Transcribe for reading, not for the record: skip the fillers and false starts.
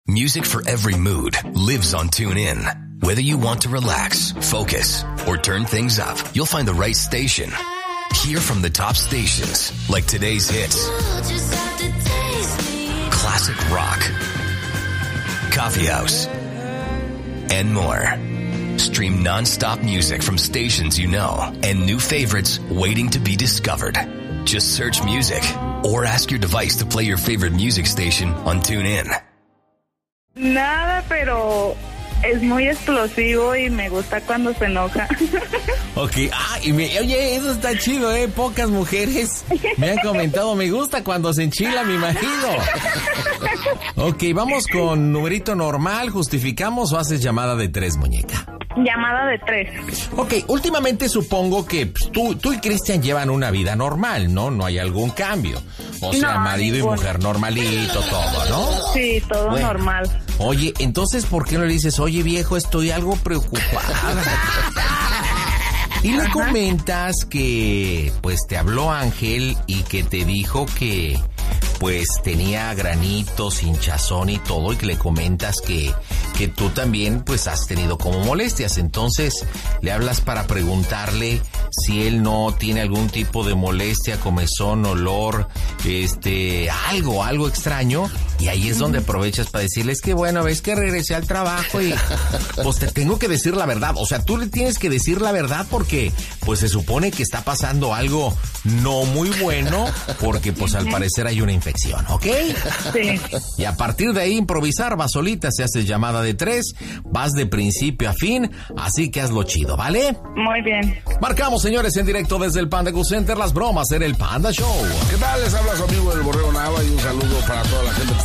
Music for every mood lives on TuneIn. Whether you want to relax, focus, or turn things up, you'll find the right station. Hear from the top stations, like today's hits, classic rock, coffee house, and more. Stream non-stop music from stations you know and new favorites waiting to be discovered. Just search music or ask your device to play your favorite music station on TuneIn. Nada, pero es muy explosivo y me gusta cuando se enoja. Ok, oye, eso está chido, pocas mujeres me han comentado, me gusta cuando se enchila mi marido. Ok, vamos con numerito normal, ¿justificamos o haces llamada de 3, muñeca? Llamada de 3. Ok, últimamente supongo que tú y Cristian llevan una vida normal, ¿no? No hay algún cambio. O sea, No, marido y mujer normalito, todo, ¿no? Sí, todo Bueno. normal. Oye, entonces, ¿por qué no le dices, oye, viejo, estoy algo preocupada? Y le comentas que, pues, te habló Ángel y que te dijo que, pues, tenía granitos, hinchazón y todo, y que le comentas que tú también, pues, has tenido como molestias. Entonces, le hablas para preguntarle si él no tiene algún tipo de molestia, comezón, olor, algo extraño. Y ahí es donde aprovechas para decirles que, bueno, ves que regresé al trabajo y, pues, te tengo que decir la verdad. O sea, tú le tienes que decir la verdad porque, pues, se supone que está pasando algo no muy bueno porque, pues, al parecer hay una infección, ¿ok? Sí. Y a partir de ahí improvisar, vas solita, se hace llamada de 3, vas de principio a fin, así que hazlo chido, ¿vale? Muy bien. Marcamos, señores, en directo desde el Panda Cool Center, las bromas en el Panda Show. ¿Qué tal? Les habla su amigo el Borrego Nava y un saludo para toda la gente